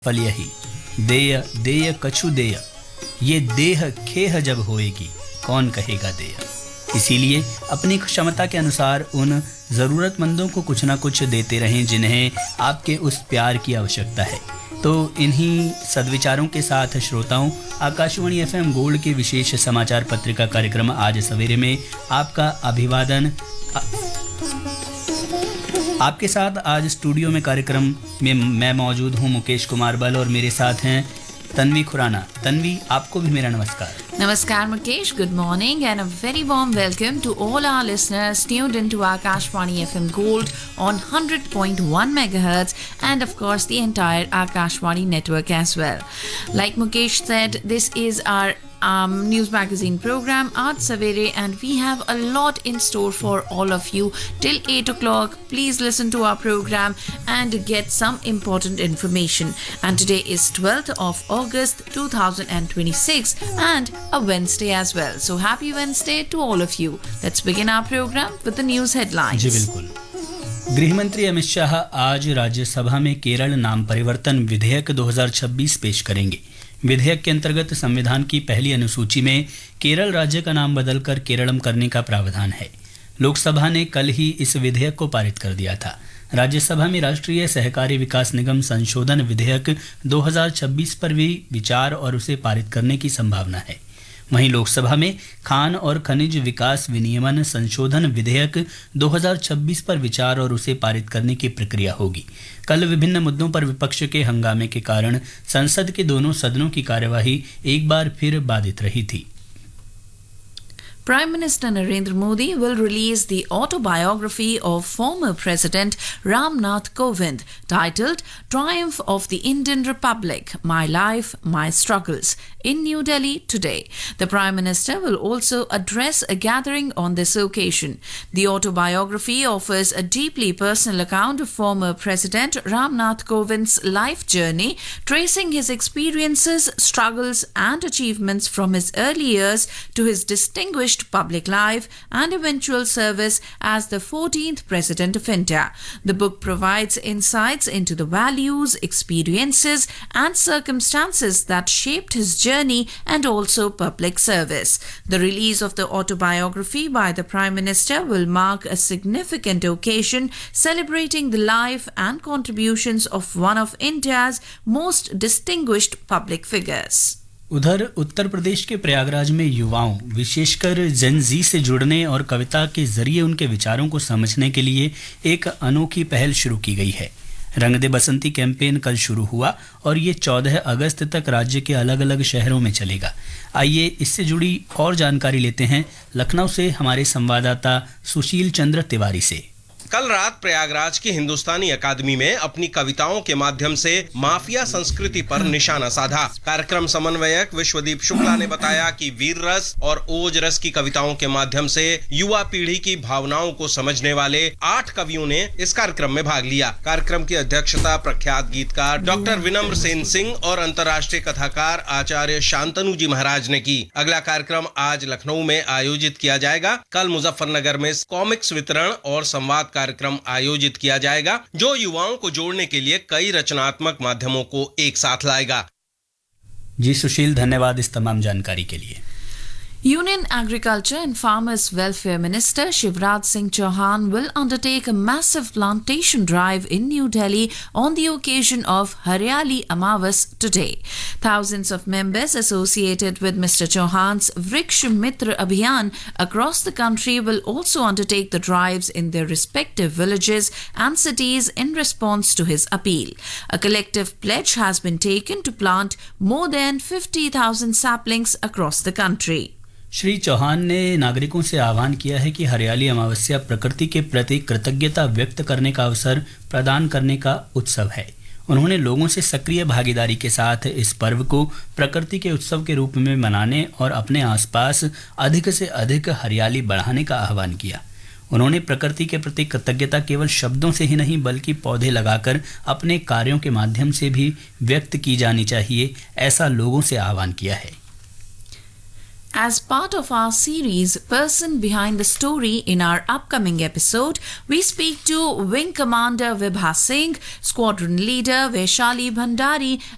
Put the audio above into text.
फल यही देय देय कछु देय, ये देह खेह जब होएगी कौन कहेगा देय। इसीलिए अपनी क्षमता के अनुसार उन ज़रूरतमंदों को कुछ ना कुछ देते रहें जिन्हें आपके उस प्यार की आवश्यकता है। तो इन्हीं सद्विचारों के साथ श्रोताओं, आकाशवाणी एफएम गोल्ड के विशेष समाचार पत्रिका कार्यक्रम आज सवेरे में आपका अभिवादन। आपके साथ आज स्टूडियो में कार्यक्रम में मैं मौजूद हूं मुकेश कुमार बल और मेरे साथ हैं तन्वी खुराना। तन्वी, आपको भी मेरा नमस्कार। Namaskar Mukesh, good morning and a very warm welcome to all our listeners tuned into Akashvani FM Gold on 100.1 MHz and of course the entire Akashvani network as well. Like Mukesh said, this is our news magazine program Aaj Savere and we have a lot in store for all of you till 8 o'clock. Please listen to our program and get some important information. And today is 12th of August 2026 and a Wednesday as well. So happy Wednesday to all of you. Let's begin our program with the news headlines. जी बिल्कुल। गृहमंत्री अमित शाह आज राज्यसभा में केरल नाम परिवर्तन विधेयक 2026 पेश करेंगे। विधेयक के अंतर्गत संविधान की पहली अनुसूची में केरल राज्य का नाम बदलकर केरलम करने का प्रावधान है। लोकसभा ने कल ही इस विधेयक को पारित कर दिया था। राज्यसभा में राष्ट्रीय सहकारी विकास निगम संशोधन विधेयक 2026 पर भी विचार और उसे पारित करने की संभावना है। वहीं लोकसभा में खान और खनिज विकास विनियमन संशोधन विधेयक 2026 पर विचार और उसे पारित करने की प्रक्रिया होगी। कल विभिन्न मुद्दों पर विपक्ष के हंगामे के कारण संसद के दोनों सदनों की कार्यवाही एक बार फिर बाधित रही थी। Prime Minister Narendra Modi will release the autobiography of former President Ram Nath Kovind titled Triumph of the Indian Republic, My Life, My Struggles in New Delhi today. The Prime Minister will also address a gathering on this occasion. The autobiography offers a deeply personal account of former President Ram Nath Kovind's life journey, tracing his experiences, struggles and achievements from his early years to his distinguished public life and eventual service as the 14th President of India. The book provides insights into the values, experiences and circumstances that shaped his journey and also public service. The release of the autobiography by the Prime Minister will mark a significant occasion celebrating the life and contributions of one of India's most distinguished public figures. उधर उत्तर प्रदेश के प्रयागराज में युवाओं, विशेषकर जेन ज़ी से जुड़ने और कविता के जरिए उनके विचारों को समझने के लिए एक अनोखी पहल शुरू की गई है। रंग दे बसंती कैंपेन कल शुरू हुआ और ये 14 अगस्त तक राज्य के अलग अलग शहरों में चलेगा। आइए इससे जुड़ी और जानकारी लेते हैं लखनऊ से हमारे संवाददाता सुशील चंद्र तिवारी से। कल रात प्रयागराज की हिंदुस्तानी अकादमी में अपनी कविताओं के माध्यम से माफिया संस्कृति पर निशाना साधा। कार्यक्रम समन्वयक विश्वदीप शुक्ला ने बताया कि वीर रस और ओज रस की कविताओं के माध्यम से युवा पीढ़ी की भावनाओं को समझने वाले 8 कवियों ने इस कार्यक्रम में भाग लिया। कार्यक्रम की अध्यक्षता प्रख्यात गीतकार डॉक्टर विनम्र सेन सिंह और अंतर्राष्ट्रीय कथाकार आचार्य शांतनु जी महाराज ने की। अगला कार्यक्रम आज लखनऊ में आयोजित किया जाएगा। कल मुजफ्फरनगर में कॉमिक्स वितरण और संवाद कार्यक्रम आयोजित किया जाएगा जो युवाओं को जोड़ने के लिए कई रचनात्मक माध्यमों को एक साथ लाएगा। जी सुशील, धन्यवाद इस तमाम जानकारी के लिए। Union Agriculture and Farmers Welfare Minister Shivraj Singh Chauhan will undertake a massive plantation drive in New Delhi on the occasion of Haryali Amavas today. Thousands of members associated with Mr. Chauhan's Vriksha Mitra Abhiyan across the country will also undertake the drives in their respective villages and cities in response to his appeal. A collective pledge has been taken to plant more than 50,000 saplings across the country. Shri Chauhan ने नागरिकों से आह्वान किया है कि हरियाली अमावस्या प्रकृति के प्रति कृतज्ञता व्यक्त करने का अवसर प्रदान करने का उत्सव है। उन्होंने लोगों से सक्रिय भागीदारी के साथ इस पर्व को प्रकृति के उत्सव के रूप में मनाने और अपने आसपास अधिक से अधिक हरियाली बढ़ाने का आह्वान किया। उन्होंने प्रकृति के प्रति कृतज्ञता केवल शब्दों से ही नहीं बल्कि पौधे लगाकर अपने कार्यों के माध्यम से भी व्यक्त की जानी चाहिए, ऐसा लोगों से आह्वान किया है। As part of our series Person Behind the Story, in our upcoming episode, we speak to Wing Commander Vibha Singh, Squadron Leader Vaishali Bhandari